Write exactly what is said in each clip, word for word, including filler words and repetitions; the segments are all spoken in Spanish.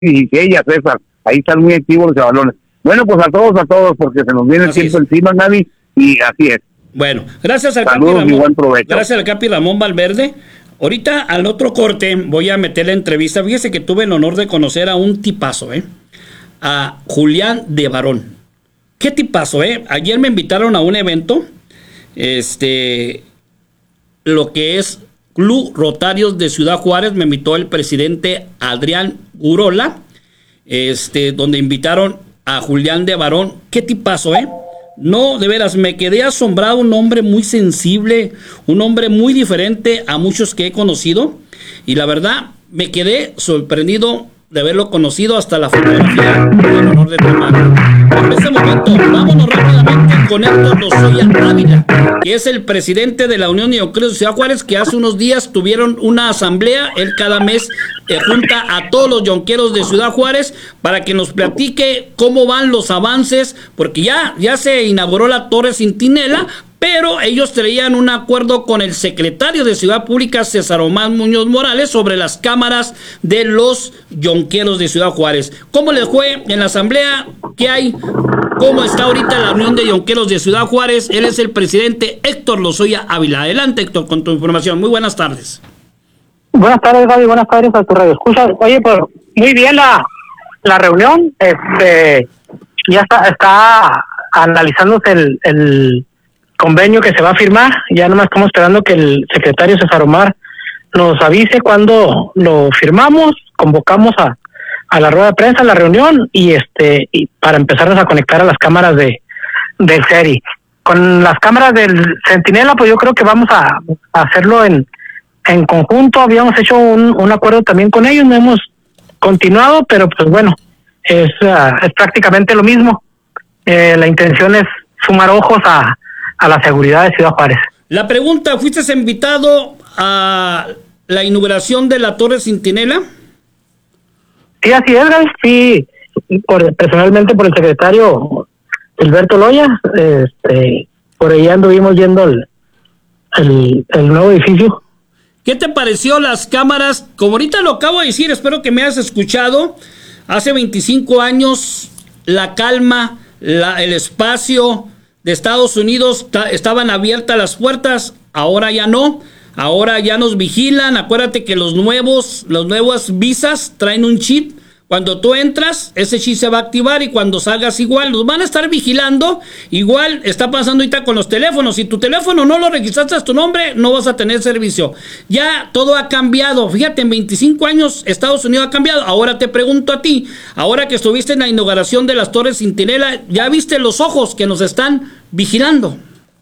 dieciséis, a César, ahí están muy activos los chavalones. Bueno, pues a todos, a todos, porque se nos viene el tiempo encima, Gaby, y así es. Bueno, gracias al Saludos Capi y buen Ramón, provecho. gracias al Capi Ramón Valverde. Ahorita al otro corte voy a meter la entrevista. Fíjese que tuve el honor de conocer a un tipazo, ¿eh? A Julián de Barón. ¿Qué tipazo, eh? Ayer me invitaron a un evento, este, lo que es Club Rotarios de Ciudad Juárez. Me invitó el presidente Adrián Urola, este, donde invitaron a Julián de Barón. ¿Qué tipazo, eh? No, de veras, me quedé asombrado, un hombre muy sensible, un hombre muy diferente a muchos que he conocido, y la verdad, me quedé sorprendido de haberlo conocido, hasta la fotografía, con el honor de tomarlo. En este momento, vámonos rápidamente con Héctor Lozoya Ávila, que es el presidente de la Unión de Yonqueros de Ciudad Juárez, que hace unos días tuvieron una asamblea. Él cada mes eh, junta a todos los yonqueros de Ciudad Juárez para que nos platique cómo van los avances, porque ya, ya se inauguró la Torre Centinela, pero ellos traían un acuerdo con el secretario de Ciudad Pública, César Omar Muñoz Morales, sobre las cámaras de los yonqueros de Ciudad Juárez. ¿Cómo les fue en la asamblea? ¿Qué hay? ¿Cómo está ahorita la Unión de Yonqueros de Ciudad Juárez? Él es el presidente Héctor Lozoya Ávila. Adelante, Héctor, con tu información. Muy buenas tardes. Buenas tardes, Gaby. Buenas tardes a tu radio. Escucha, oye, pues muy bien la, la reunión. Este, ya está, está analizándose el... el convenio que se va a firmar. Ya nomás estamos esperando que el secretario César Omar nos avise cuando lo firmamos, convocamos a, a la rueda de prensa, a la reunión, y este y para empezarnos a conectar a las cámaras de del C E R I. Con las cámaras del Centinela, pues yo creo que vamos a, a hacerlo en, en conjunto. Habíamos hecho un, un acuerdo también con ellos, no hemos continuado, pero pues bueno, es, uh, es prácticamente lo mismo. Eh, la intención es sumar ojos a a la seguridad de Ciudad Juárez. La pregunta, ¿fuiste invitado a la inauguración de la Torre Centinela? Sí, así es, sí, por, personalmente por el secretario Gilberto Loya, este, por ahí anduvimos viendo el, el, el nuevo edificio. ¿Qué te pareció las cámaras? Como ahorita lo acabo de decir, espero que me hayas escuchado. Hace veinticinco años, la calma, la, el espacio de Estados Unidos estaban abiertas las puertas, ahora ya no, ahora ya nos vigilan. Acuérdate que los nuevos, los nuevas visas traen un chip. Cuando tú entras, ese chip se va a activar, y cuando salgas igual, nos van a estar vigilando. Igual está pasando ahorita con los teléfonos. Si tu teléfono no lo registraste a tu nombre, no vas a tener servicio. Ya todo ha cambiado. Fíjate, en veinticinco años Estados Unidos ha cambiado. Ahora te pregunto a ti, ahora que estuviste en la inauguración de las Torres Centinela, ¿ya viste los ojos que nos están vigilando?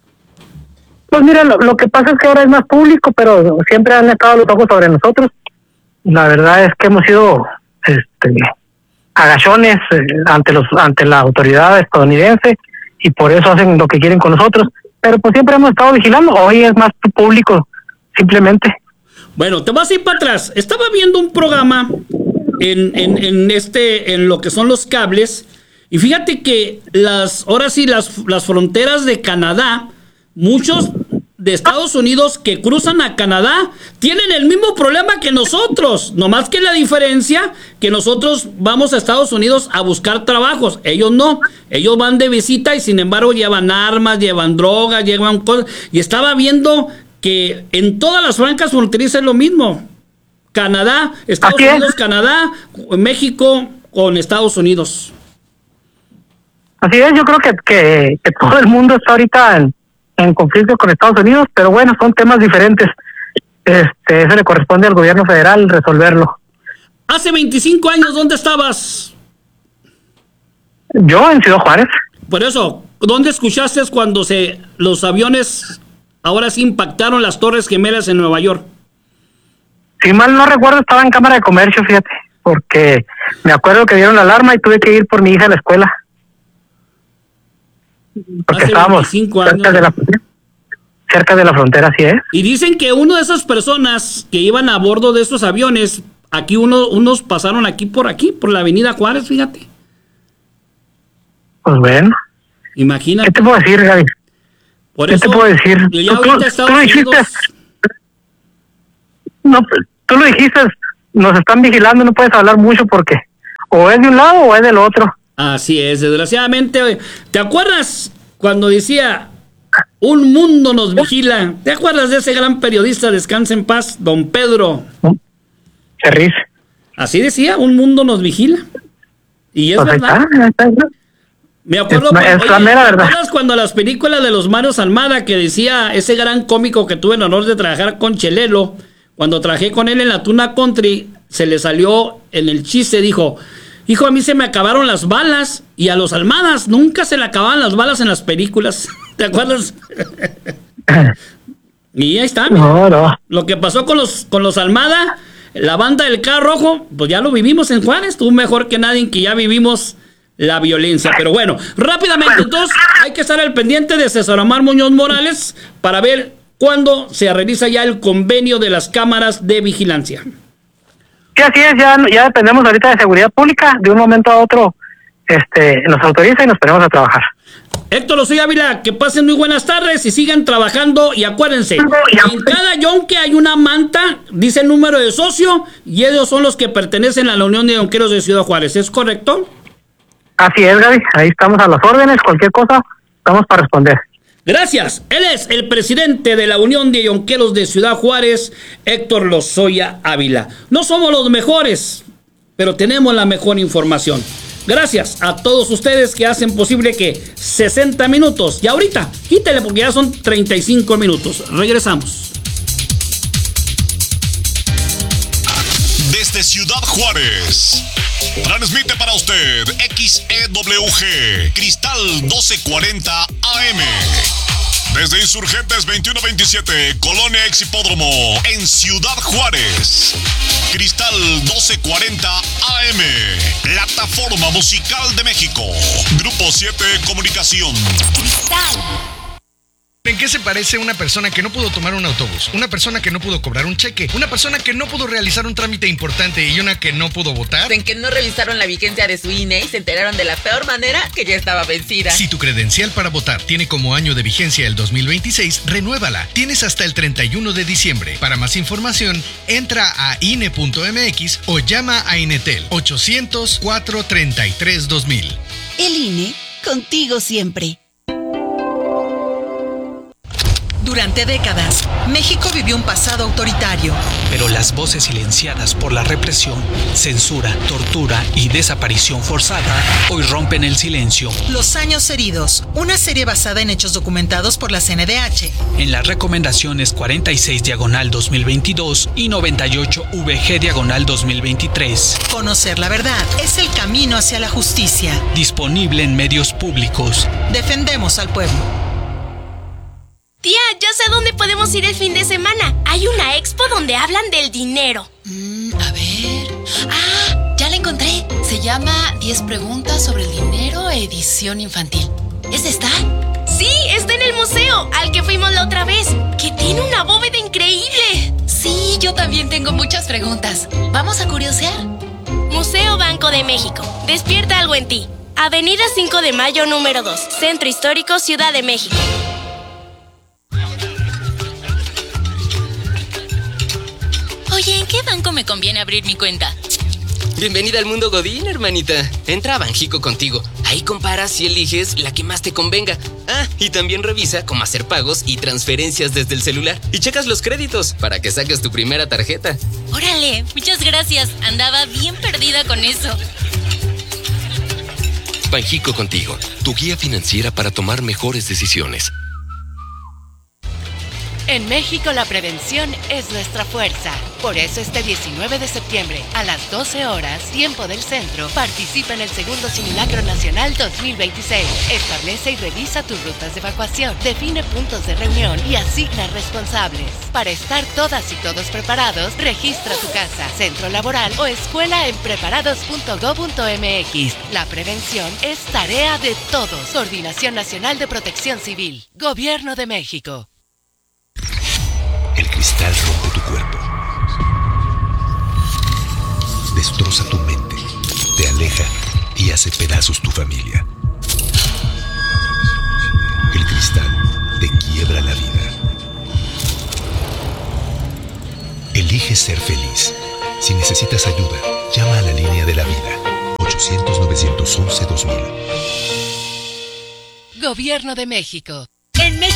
Pues mira, lo, lo que pasa es que ahora es más público, pero siempre han estado los ojos sobre nosotros. La verdad es que hemos sido este agachones eh, ante los ante la autoridad estadounidense, y por eso hacen lo que quieren con nosotros, pero pues siempre hemos estado vigilando. Hoy es más público, simplemente. Bueno, te vas a ir para atrás. Estaba viendo un programa en, en, en este en lo que son los cables, y fíjate que las ahora sí las, las fronteras de Canadá, muchos de Estados Unidos que cruzan a Canadá tienen el mismo problema que nosotros, nomás que la diferencia que nosotros vamos a Estados Unidos a buscar trabajos, ellos no, ellos van de visita, y sin embargo llevan armas, llevan drogas, llevan cosas. Y estaba viendo que en todas las francas fronterizas es lo mismo. Canadá, Estados Unidos, Canadá, México con Estados Unidos. Así es, yo creo que, que, que todo el mundo está ahorita en en conflicto con Estados Unidos, pero bueno, son temas diferentes. Este, eso le corresponde al gobierno federal resolverlo. Hace veinticinco años, ¿dónde estabas? Yo en Ciudad Juárez. Por eso, ¿dónde escuchaste cuando se los aviones ahora sí impactaron las Torres Gemelas en Nueva York? Si mal no recuerdo, estaba en Cámara de Comercio, fíjate, porque me acuerdo que dieron la alarma y tuve que ir por mi hija a la escuela. Porque hace estábamos cerca de, la, cerca de la frontera, así es. Y dicen que uno de esas personas que iban a bordo de esos aviones, aquí uno, unos pasaron aquí por aquí, por la avenida Juárez, fíjate. Pues bueno. Imagínate. ¿Qué te puedo decir, Gaby? Por ¿Qué eso, te puedo decir? Ya tú, ahorita tú, Estados tú dijiste, Unidos... no, tú lo dijiste, nos están vigilando, no puedes hablar mucho porque o es de un lado o es del otro. Así es, desgraciadamente. ¿Te acuerdas cuando decía un mundo nos vigila? ¿Te acuerdas de ese gran periodista, descansa en paz, don Pedro? Ferriz. Así decía, un mundo nos vigila. Y es Pues ahí verdad. está, ahí está. Me acuerdo Es- cuando, es la oye, mera ¿te verdad. acuerdas cuando las películas de los Marios Almada, que decía ese gran cómico que tuve el honor de trabajar con Chelelo, cuando trabajé con él en la Tuna Country, se le salió en el chiste, dijo, hijo, a mí se me acabaron las balas, y a los Almadas nunca se le acababan las balas en las películas. ¿Te acuerdas? Y ahí está. mira. No, no. Lo que pasó con los, con los Almada, la banda del Carro Rojo, pues ya lo vivimos en Juárez, tú mejor que nadie, que ya vivimos la violencia. Pero bueno, rápidamente, entonces, hay que estar al pendiente de César Omar Muñoz Morales para ver cuándo se realiza ya el convenio de las cámaras de vigilancia. Sí, así es, ya, ya dependemos ahorita de seguridad pública, de un momento a otro este, nos autoriza y nos ponemos a trabajar. Héctor Lozoya Ávila, que pasen muy buenas tardes y sigan trabajando. Y acuérdense, en cada yonque hay una manta, dice el número de socio, y ellos son los que pertenecen a la Unión de Yonqueros de Ciudad Juárez. ¿Es correcto? Así es, Gaby, ahí estamos a las órdenes, cualquier cosa, estamos para responder. Gracias. Él es el presidente de la Unión de Yonqueros de Ciudad Juárez, Héctor Lozoya Ávila. No somos los mejores, pero tenemos la mejor información. Gracias a todos ustedes que hacen posible que sesenta minutos, y ahorita, quítele porque ya son treinta y cinco minutos. Regresamos. Desde Ciudad Juárez, transmite para usted X E W G, Cristal doce cuarenta A M. Desde Insurgentes veintiuno veintisiete, Colonia Ex Hipódromo, en Ciudad Juárez. Cristal doce cuarenta A M, Plataforma Musical de México. Grupo siete Comunicación. Cristal. ¿En qué se parece una persona que no pudo tomar un autobús? Una persona que no pudo cobrar un cheque, una persona que no pudo realizar un trámite importante y una que no pudo votar. En que no revisaron la vigencia de su I N E y se enteraron de la peor manera que ya estaba vencida. Si tu credencial para votar tiene como año de vigencia el dos mil veintiséis, renuévala. Tienes hasta el treinta y uno de diciembre. Para más información, entra a I N E punto M X o llama a Inetel ochocientos, cuatrocientos treinta y tres, dos mil. El I N E, contigo siempre. Durante décadas, México vivió un pasado autoritario. Pero las voces silenciadas por la represión, censura, tortura y desaparición forzada hoy rompen el silencio. Los años heridos, una serie basada en hechos documentados por la C N D H. En las recomendaciones cuarenta y seis diagonal dos mil veintidós y noventa y ocho V G diagonal dos mil veintitrés. Conocer la verdad es el camino hacia la justicia. Disponible en medios públicos. Defendemos al pueblo. Tía, ya sé dónde podemos ir el fin de semana. Hay una expo donde hablan del dinero. Mm, a ver... ¡Ah! Ya la encontré. Se llama diez preguntas sobre el dinero, edición infantil. ¿Es esta? Sí, está en el museo, al que fuimos la otra vez, que tiene una bóveda increíble. Sí, yo también tengo muchas preguntas. ¿Vamos a curiosear? Museo Banco de México. Despierta algo en ti. Avenida cinco de Mayo, número dos. Centro Histórico, Ciudad de México. Oye, ¿en qué banco me conviene abrir mi cuenta? Bienvenida al mundo Godín, hermanita. Entra a Banjico contigo. Ahí comparas y eliges la que más te convenga. Ah, y también revisa cómo hacer pagos y transferencias desde el celular. Y checas los créditos para que saques tu primera tarjeta. Órale, muchas gracias. Andaba bien perdida con eso. Banjico contigo, tu guía financiera para tomar mejores decisiones. En México la prevención es nuestra fuerza. Por eso este diecinueve de septiembre a las doce horas, tiempo del centro, participa en el segundo Simulacro Nacional dos mil veintiséis. Establece y revisa tus rutas de evacuación, define puntos de reunión y asigna responsables. Para estar todas y todos preparados, registra tu casa, centro laboral o escuela en preparados punto gob punto m x. La prevención es tarea de todos. Coordinación Nacional de Protección Civil. Gobierno de México. El cristal rompe tu cuerpo, destroza tu mente, te aleja y hace pedazos tu familia. El cristal te quiebra la vida. Elige ser feliz. Si necesitas ayuda, llama a la línea de la vida. novecientos once dos mil. Gobierno de México. En México